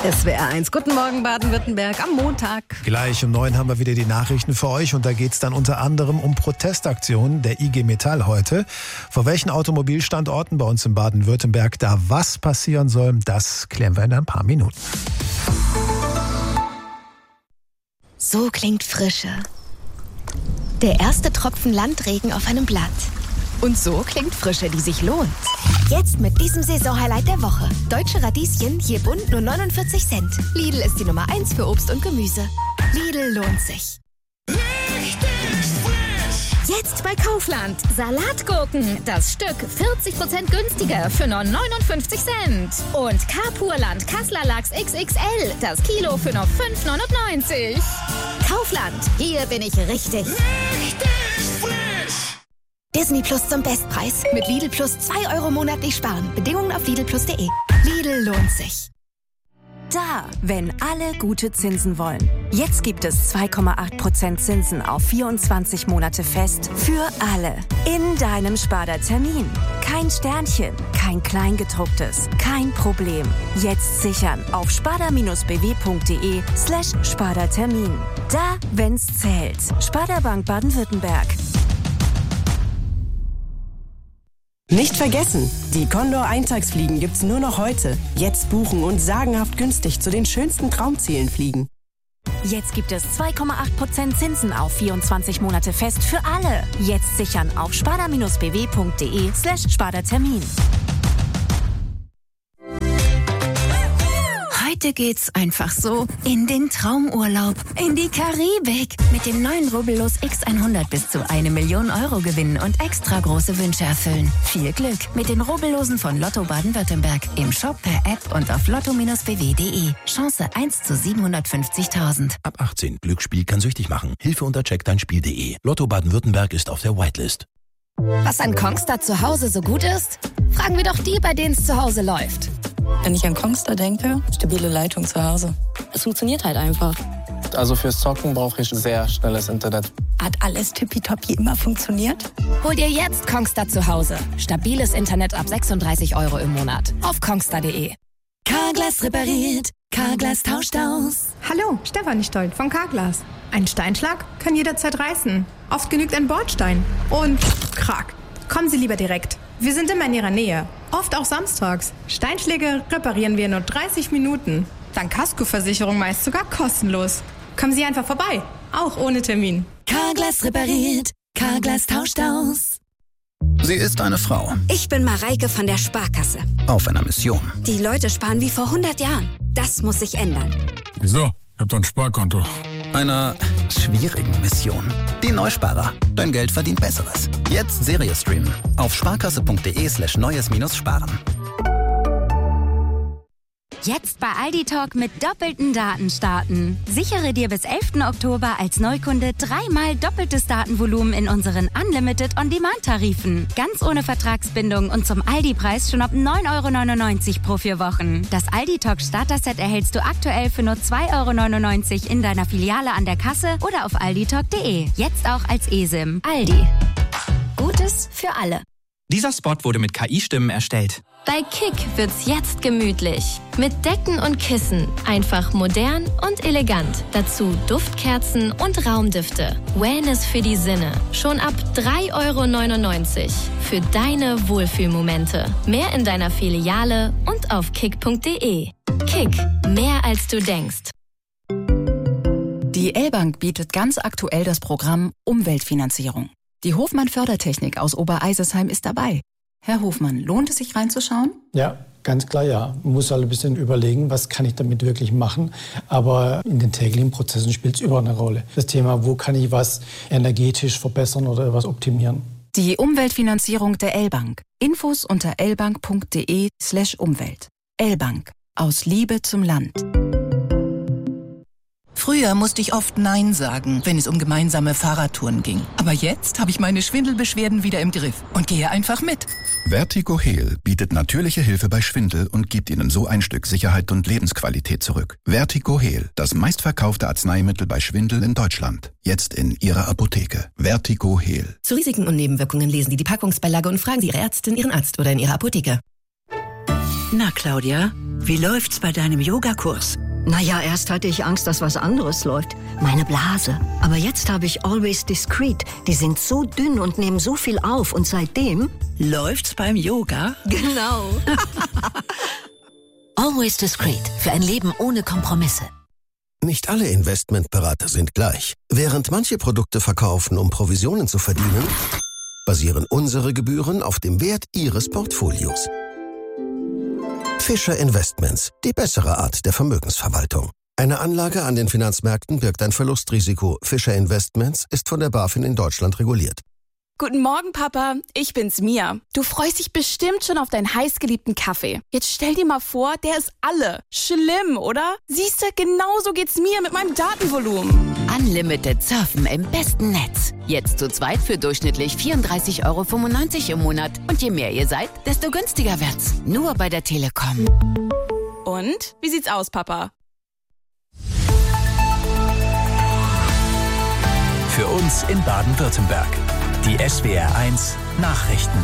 SWR 1. Guten Morgen Baden-Württemberg am Montag. Gleich um 9 haben wir wieder die Nachrichten für euch und da geht es dann unter anderem um Protestaktionen der IG Metall heute. Vor welchen Automobilstandorten bei uns in Baden-Württemberg da was passieren soll, das klären wir in ein paar Minuten. So klingt Frische. Der erste Tropfen Landregen auf einem Blatt. Und so klingt Frische, die sich lohnt. Jetzt mit diesem Saisonhighlight der Woche. Deutsche Radieschen, je bunt nur 49 Cent. Lidl ist die Nummer 1 für Obst und Gemüse. Lidl lohnt sich. Richtig frisch! Jetzt bei Kaufland. Salatgurken. Das Stück 40% günstiger für nur 59 Cent. Und Carpurland Kasseler Lachs XXL. Das Kilo für nur 5,99. Kaufland. Hier bin ich richtig. Richtig frisch! Disney Plus zum Bestpreis. Mit Lidl Plus 2 € monatlich sparen. Bedingungen auf lidlplus.de. Lidl lohnt sich. Da, wenn alle gute Zinsen wollen. Jetzt gibt es 2,8% Zinsen auf 24 Monate fest für alle. In deinem Sparda-Termin. Kein Sternchen, kein Kleingedrucktes, kein Problem. Jetzt sichern auf sparda-bw.de/Sparda-Termin. Da, wenn's zählt. Sparda Bank Baden-Württemberg. Nicht vergessen, die Condor Eintagsfliegen gibt's nur noch heute. Jetzt buchen und sagenhaft günstig zu den schönsten Traumzielen fliegen. Jetzt gibt es 2,8% Zinsen auf 24 Monate fest für alle. Jetzt sichern auf sparda-bw.de/Sparda-Termin. Heute geht's einfach so in den Traumurlaub, in die Karibik. Mit dem neuen Rubbellos X100 bis zu 1 Million € gewinnen und extra große Wünsche erfüllen. Viel Glück mit den Rubbellosen von Lotto Baden-Württemberg. Im Shop, per App und auf lotto-bw.de. Chance 1 zu 750.000. Ab 18. Glücksspiel kann süchtig machen. Hilfe unter checkdeinspiel.de. Lotto Baden-Württemberg ist auf der Whitelist. Was an Kongstar zu Hause so gut ist? Fragen wir doch die, bei denen es zu Hause läuft. Wenn ich an Kongstar denke, stabile Leitung zu Hause. Es funktioniert halt einfach. Also fürs Zocken brauche ich sehr schnelles Internet. Hat alles tippitoppi immer funktioniert? Hol dir jetzt Kongstar zu Hause. Stabiles Internet ab 36 € im Monat. Auf kongstar.de. Carglass repariert. Carglass tauscht aus. Hallo, Stefanie Stoll von Carglass. Ein Steinschlag kann jederzeit reißen. Oft genügt ein Bordstein. Und krack. Kommen Sie lieber direkt. Wir sind immer in Ihrer Nähe. Oft auch samstags. Steinschläge reparieren wir in nur 30 Minuten. Dank Kaskoversicherung meist sogar kostenlos. Kommen Sie einfach vorbei. Auch ohne Termin. Carglass repariert. Carglass tauscht aus. Sie ist eine Frau. Ich bin Mareike von der Sparkasse. Auf einer Mission. Die Leute sparen wie vor 100 Jahren. Das muss sich ändern. Wieso? Ich hab doch ein Sparkonto. Einer schwierigen Mission. Die Neusparer. Dein Geld verdient Besseres. Jetzt Serie streamen. Auf sparkasse.de/neues-sparen. Jetzt bei Aldi Talk mit doppelten Daten starten. Sichere dir bis 11. Oktober als Neukunde 3-mal doppeltes Datenvolumen in unseren Unlimited On-Demand-Tarifen. Ganz ohne Vertragsbindung und zum Aldi-Preis schon ab 9,99 € pro 4 Wochen. Das Aldi Talk Starter-Set erhältst du aktuell für nur 2,99 € in deiner Filiale an der Kasse oder auf alditalk.de. Jetzt auch als eSIM. Aldi. Gutes für alle. Dieser Spot wurde mit KI-Stimmen erstellt. Bei Kick wird's jetzt gemütlich. Mit Decken und Kissen. Einfach modern und elegant. Dazu Duftkerzen und Raumdüfte. Wellness für die Sinne. Schon ab 3,99 € für deine Wohlfühlmomente. Mehr in deiner Filiale und auf kick.de. Kick. Mehr als du denkst. Die L-Bank bietet ganz aktuell das Programm Umweltfinanzierung. Die Hofmann Fördertechnik aus Obereisesheim ist dabei. Herr Hofmann, lohnt es sich reinzuschauen? Ja, ganz klar ja. Man muss halt ein bisschen überlegen, was kann ich damit wirklich machen. Aber in den täglichen Prozessen spielt es überall eine Rolle. Das Thema, wo kann ich was energetisch verbessern oder was optimieren. Die Umweltfinanzierung der L-Bank. Infos unter lbank.de/Umwelt. L-Bank. Aus Liebe zum Land. Früher musste ich oft Nein sagen, wenn es um gemeinsame Fahrradtouren ging. Aber jetzt habe ich meine Schwindelbeschwerden wieder im Griff und gehe einfach mit. Vertigo Heal bietet natürliche Hilfe bei Schwindel und gibt Ihnen so ein Stück Sicherheit und Lebensqualität zurück. Vertigo Heal, das meistverkaufte Arzneimittel bei Schwindel in Deutschland. Jetzt in Ihrer Apotheke. Vertigo Heal. Zu Risiken und Nebenwirkungen lesen Sie die Packungsbeilage und fragen Sie Ihre Ärztin, Ihren Arzt oder in Ihrer Apotheke. Na, Claudia, wie läuft's bei deinem Yogakurs? Naja, erst hatte ich Angst, dass was anderes läuft. Meine Blase. Aber jetzt habe ich Always Discreet. Die sind so dünn und nehmen so viel auf. Und seitdem... Läuft's beim Yoga? Genau. Always Discreet. Für ein Leben ohne Kompromisse. Nicht alle Investmentberater sind gleich. Während manche Produkte verkaufen, um Provisionen zu verdienen, basieren unsere Gebühren auf dem Wert Ihres Portfolios. Fischer Investments, die bessere Art der Vermögensverwaltung. Eine Anlage an den Finanzmärkten birgt ein Verlustrisiko. Fischer Investments ist von der BaFin in Deutschland reguliert. Guten Morgen, Papa. Ich bin's, Mia. Du freust dich bestimmt schon auf deinen heißgeliebten Kaffee. Jetzt stell dir mal vor, der ist alle. Schlimm, oder? Siehst du, genauso geht's mir mit meinem Datenvolumen. Unlimited Surfen im besten Netz. Jetzt zu zweit für durchschnittlich 34,95 € im Monat. Und je mehr ihr seid, desto günstiger wird's. Nur bei der Telekom. Und? Wie sieht's aus, Papa? Für uns in Baden-Württemberg. Die SWR1 Nachrichten.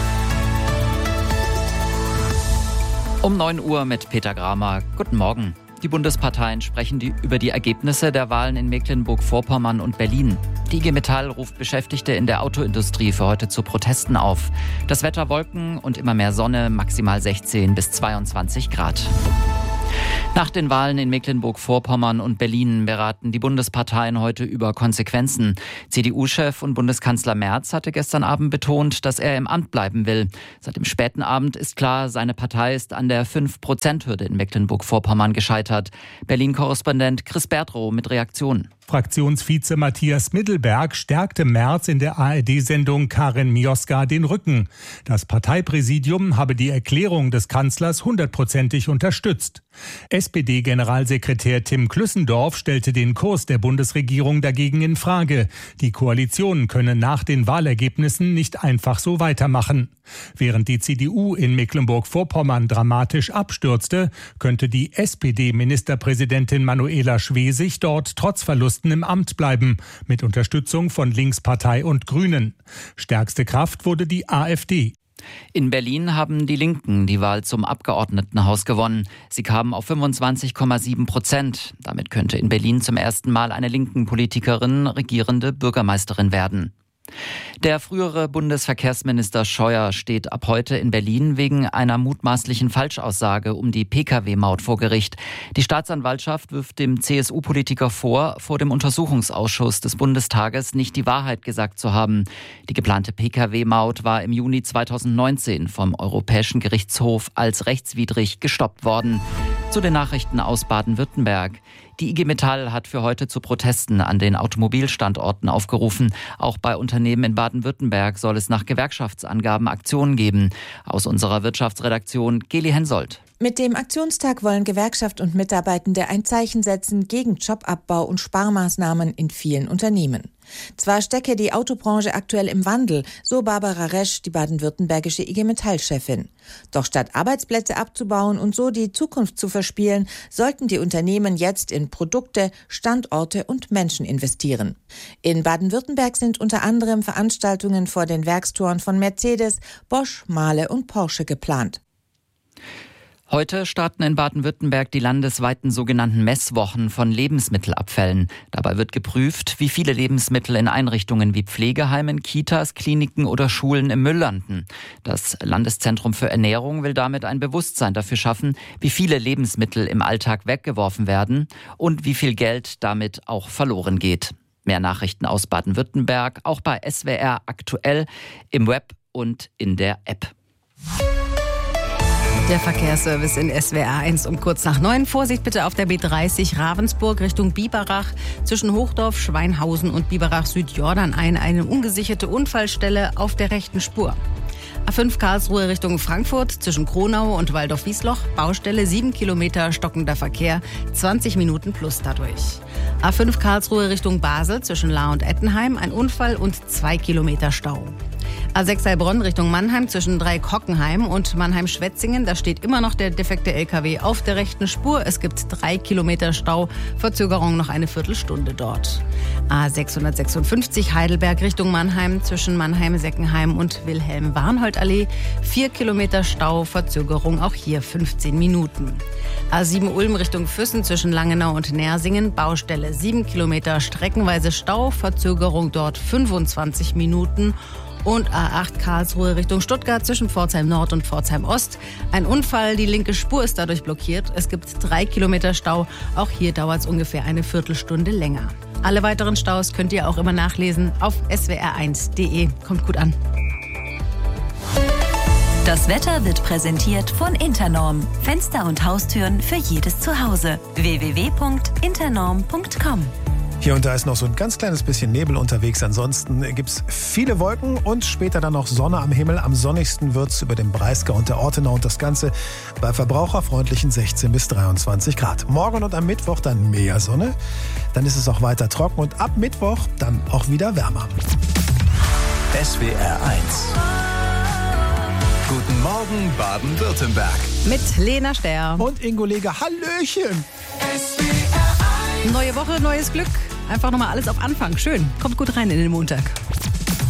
Um 9 Uhr mit Peter Gramer. Guten Morgen. Die Bundesparteien sprechen über die Ergebnisse der Wahlen in Mecklenburg-Vorpommern und Berlin. Die IG Metall ruft Beschäftigte in der Autoindustrie für heute zu Protesten auf. Das Wetter Wolken und immer mehr Sonne, maximal 16 bis 22 Grad. Nach den Wahlen in Mecklenburg-Vorpommern und Berlin beraten die Bundesparteien heute über Konsequenzen. CDU-Chef und Bundeskanzler Merz hatte gestern Abend betont, dass er im Amt bleiben will. Seit dem späten Abend ist klar, seine Partei ist an der 5%-Hürde in Mecklenburg-Vorpommern gescheitert. Berlin-Korrespondent Chris Bertrow mit Reaktionen. Fraktionsvize Matthias Middelberg stärkte Merz in der ARD-Sendung Karin Mioska den Rücken. Das Parteipräsidium habe die Erklärung des Kanzlers 100%ig unterstützt. SPD-Generalsekretär Tim Klüssendorf stellte den Kurs der Bundesregierung dagegen in Frage. Die Koalition könne nach den Wahlergebnissen nicht einfach so weitermachen. Während die CDU in Mecklenburg-Vorpommern dramatisch abstürzte, könnte die SPD-Ministerpräsidentin Manuela Schwesig dort trotz Verlusten im Amt bleiben, mit Unterstützung von Linkspartei und Grünen. Stärkste Kraft wurde die AfD. In Berlin haben die Linken die Wahl zum Abgeordnetenhaus gewonnen. Sie kamen auf 25,7%. Damit könnte in Berlin zum ersten Mal eine linken Politikerin regierende Bürgermeisterin werden. Der frühere Bundesverkehrsminister Scheuer steht ab heute in Berlin wegen einer mutmaßlichen Falschaussage um die Pkw-Maut vor Gericht. Die Staatsanwaltschaft wirft dem CSU-Politiker vor dem Untersuchungsausschuss des Bundestages nicht die Wahrheit gesagt zu haben. Die geplante Pkw-Maut war im Juni 2019 vom Europäischen Gerichtshof als rechtswidrig gestoppt worden. Zu den Nachrichten aus Baden-Württemberg. Die IG Metall hat für heute zu Protesten an den Automobilstandorten aufgerufen. Auch bei Unternehmen in Baden-Württemberg soll es nach Gewerkschaftsangaben Aktionen geben. Aus unserer Wirtschaftsredaktion Geli Hensoldt. Mit dem Aktionstag wollen Gewerkschaft und Mitarbeitende ein Zeichen setzen gegen Jobabbau und Sparmaßnahmen in vielen Unternehmen. Zwar stecke die Autobranche aktuell im Wandel, so Barbara Resch, die baden-württembergische IG Metall-Chefin. Doch statt Arbeitsplätze abzubauen und so die Zukunft zu verspielen, sollten die Unternehmen jetzt in Produkte, Standorte und Menschen investieren. In Baden-Württemberg sind unter anderem Veranstaltungen vor den Werkstoren von Mercedes, Bosch, Mahle und Porsche geplant. Heute starten in Baden-Württemberg die landesweiten sogenannten Messwochen von Lebensmittelabfällen. Dabei wird geprüft, wie viele Lebensmittel in Einrichtungen wie Pflegeheimen, Kitas, Kliniken oder Schulen im Müll landen. Das Landeszentrum für Ernährung will damit ein Bewusstsein dafür schaffen, wie viele Lebensmittel im Alltag weggeworfen werden und wie viel Geld damit auch verloren geht. Mehr Nachrichten aus Baden-Württemberg, auch bei SWR aktuell, im Web und in der App. Der Verkehrsservice in SWR1 um kurz nach 9. Vorsicht bitte auf der B30 Ravensburg Richtung Biberach. Zwischen Hochdorf, Schweinhausen und Biberach Südjordan eine ungesicherte Unfallstelle auf der rechten Spur. A5 Karlsruhe Richtung Frankfurt zwischen Kronau und Waldorf-Wiesloch. Baustelle 7 Kilometer stockender Verkehr, 20 Minuten plus dadurch. A5 Karlsruhe Richtung Basel zwischen Lahr und Ettenheim ein Unfall und 2 Kilometer Stau. A6 Heilbronn Richtung Mannheim zwischen Dreieck-Hockenheim und Mannheim-Schwetzingen. Da steht immer noch der defekte LKW auf der rechten Spur. Es gibt 3 Kilometer Stau, Verzögerung noch eine Viertelstunde dort. A656 Heidelberg Richtung Mannheim zwischen Mannheim-Seckenheim und Wilhelm-Warnhold-Allee. 4 Kilometer Stau, Verzögerung auch hier 15 Minuten. A7 Ulm Richtung Füssen zwischen Langenau und Nersingen. Baustelle 7 Kilometer, streckenweise Stau, Verzögerung dort 25 Minuten. Und A8 Karlsruhe Richtung Stuttgart zwischen Pforzheim Nord und Pforzheim Ost. Ein Unfall, die linke Spur ist dadurch blockiert. Es gibt 3 Kilometer Stau. Auch hier dauert es ungefähr eine Viertelstunde länger. Alle weiteren Staus könnt ihr auch immer nachlesen auf swr1.de. Kommt gut an. Das Wetter wird präsentiert von Internorm. Fenster und Haustüren für jedes Zuhause. www.internorm.com. Hier und da ist noch so ein ganz kleines bisschen Nebel unterwegs. Ansonsten gibt es viele Wolken und später dann noch Sonne am Himmel. Am sonnigsten wird es über dem Breisgau und der Ortenau und das Ganze bei verbraucherfreundlichen 16 bis 23 Grad. Morgen und am Mittwoch dann mehr Sonne. Dann ist es auch weiter trocken und ab Mittwoch dann auch wieder wärmer. SWR 1. Guten Morgen, Baden-Württemberg. Mit Lena Sterr. Und Ingo Leger. Hallöchen. Neue Woche, neues Glück. Einfach nochmal alles auf Anfang. Schön. Kommt gut rein in den Montag.